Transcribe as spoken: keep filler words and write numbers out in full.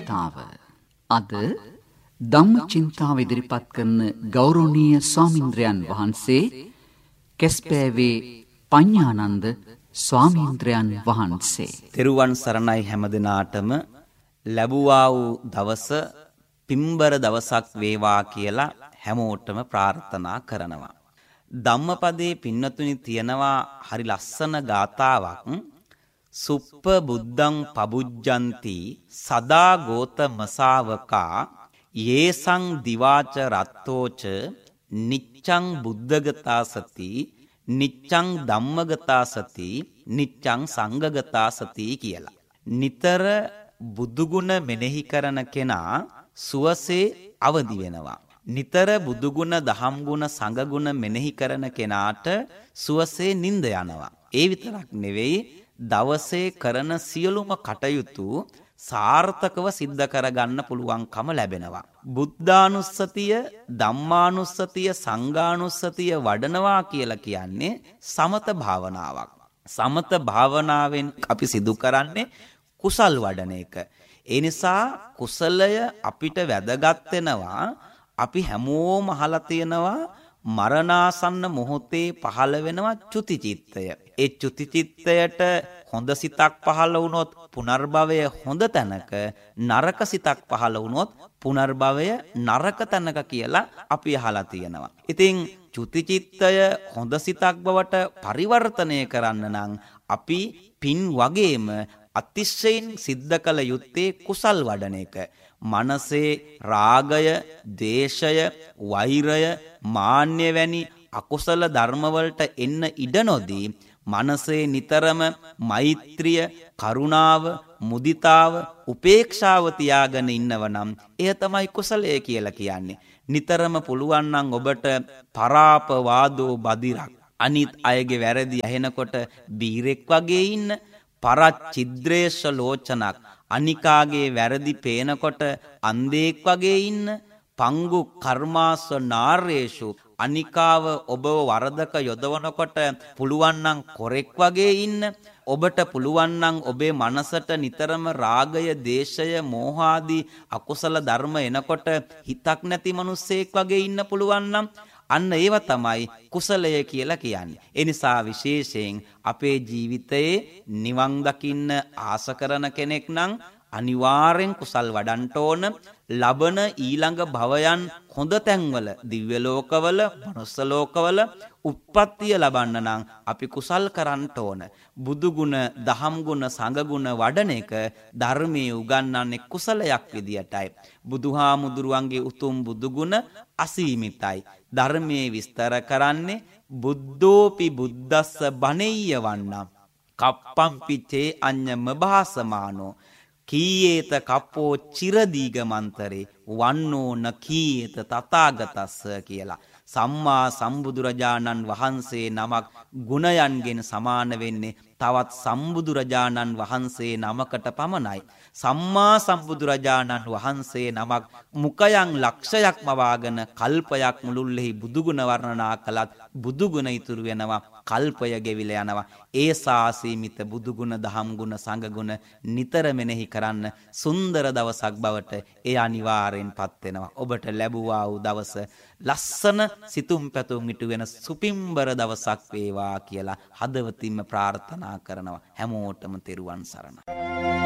චින්තාව. අද ධම්ම චින්තාව ඉදිරිපත් කරන ගෞරවනීය ස්වාමීන්ද්‍රයන් වහන්සේ කෙස්පෑවේ පඤ්ඤානන්ද ස්වාමීන්ද්‍රයන් වහන්සේ. තෙරුවන් සරණයි හැමදෙනාටම. ලැබුවා වූ දවස පිම්බර දවසක් වේවා කියලා හැමෝටම ප්‍රාර්ථනා කරනවා. ධම්මපදයේ පින්නතුනි තියෙනවා හරි ලස්සන ගාතාවක්. සුප්ප බුද්ධං පබුජ්ජಂತಿ සදා ගෝතමසාවකා යේසං දිවාච රත්තෝච නිච්ඡං බුද්ධගතා සති නිච්ඡං ධම්මගතා සති නිච්ඡං සංඝගතා සති කියලා. නිතර බුදුගුණ මෙනෙහි කරන කෙනා සුවසේ අවදි වෙනවා. නිතර බුදුගුණ දහම්ගුණ සංඝගුණ මෙනෙහි කරන කෙනාට සුවසේ නිින්ද යනවා. ඒ විතරක් නෙවෙයි දවසේ කරන සියලුම කටයුතු සාර්ථකව සිද්ධ කරගන්න පුළුවන්කම ලැබෙනවා. බුද්ධානුස්සතිය, ධම්මානුස්සතිය, සංඝානුස්සතිය වඩනවා කියලා කියන්නේ සමත භාවනාවක්. සමත භාවනාවෙන් අපි සිදු කරන්නේ කුසල් වඩන එක. ඒ නිසා කුසලය අපිට වැදගත් වෙනවා. අපි හැමෝම අහලා තියෙනවා මරණාසන්න මොහොතේ පහළ වෙනවා චුතිචිත්තය. ඒ චුතිචිත්තයට හොඳ සිතක් පහළ වුණොත් පුනර්භවය හොඳ තැනක, නරක සිතක් පහළ වුණොත් පුනර්භවය නරක තැනක කියලා අපි අහලා තියෙනවා. ඉතින් චුතිචිත්තය හොඳ සිතක් බවට පරිවර්තනය කරන්න නම් අපි පින් වගේම අතිශයින් සිද්ධ කළ යුත්තේ කුසල් වඩන එක. මනසේ රාගය, දේශය, වෛරය, මාන්නය වැනි අකුසල ධර්මවලට එන්න ඉඩ නොදී මනසේ නිතරම මෛත්‍රිය, කරුණාව, මුදිතාව, උපේක්ෂාව තියාගෙන ඉන්නව නම් එය තමයි කුසලය කියලා කියන්නේ. නිතරම පුළුවන් නම් ඔබට පරාප වාදෝ බදිරක්, අනිත් අයගේ වැරදි ඇහෙනකොට බීරෙක් වගේ ඉන්න, පරච්චිද්‍රේශ ලෝචනක්, අනිකාගේ වැරදි පේනකොට අන්ධෙක් වගේ ඉන්න, පංගු කර්මාස නාරේෂු, අනිකාව ඔබව වරදක යොදවනකොට පුළුවන් නම් කොරෙක් වගේ ඉන්න. ඔබට පුළුවන් නම් ඔබේ මනසට නිතරම රාගය, දේශය, මෝහාදී අකුසල ධර්ම එනකොට හිතක් නැති මිනිස්සෙක් වගේ ඉන්න පුළුවන් නම් අන්න ඒව තමයි කුසලය කියලා කියන්නේ. ඒ නිසා විශේෂයෙන් අපේ ජීවිතයේ නිවන් දකින්න ආස කරන කෙනෙක් නම් අනිවාර්යෙන් කුසල් වඩන්න ඕන. ලබන ඊළඟ භවයන් හොඳ තැන්වල, දිව්‍ය ලෝකවල, මනුස්ස ලෝකවල උත්පත්තිය ලබන්න නම් අපි කුසල් කරන්න ඕන. බුදු ගුණ, දහම් ගුණ, සංඝ ගුණ වඩන එක ධර්මයේ උගන්වන්නේ කුසලයක් විදියටයි. බුදුහාමුදුරුවන්ගේ උතුම් බුදු ගුණ අසීමිතයි. ධර්මයේ විස්තර කරන්නේ බුද්ධෝපි බුද්දස්ස බණෙය්‍ය වන්නම් කප්පම්පිචේ අඤ්ඤම භාසමානෝ කීයේත කප්පෝ චිරදීගමන්තරේ වන්නෝ න කීයේත තථාගතස්ස කියලා. සම්මා සම්බුදුරජාණන් වහන්සේ නමක් ගුණයන්ගෙන් සමාන වෙන්නේ තවත් සම්බුදුරජාණන් වහන්සේ නමකට පමණයි. සම්මා සම්බුදුරජාණන් වහන්සේ නමක් මුඛයන් ලක්ෂයක් මවාගෙන කල්පයක් මුළුල්ලෙහි බුදුගුණ වර්ණනා කළත් බුදුගුණ ඉතුරු වෙනවා, කල්පය ගෙවිල යනවා. ඒ සාසීමිත බුදුගුණ, දහම් ගුණ, සංඝ ගුණ නිතර මෙනෙහි කරන්න සුන්දර දවසක් බවට ඒ අනිවාර්යෙන්පත් වෙනවා. ඔබට ලැබුවා වූ දවස ලස්සන සිතුම් පැතුම් ඉටු වෙන සුපිම්බර දවසක් වේවා කියලා හදවතින්ම ප්‍රාර්ථනා කරනවා. හැමෝටම තෙරුවන් සරණයි.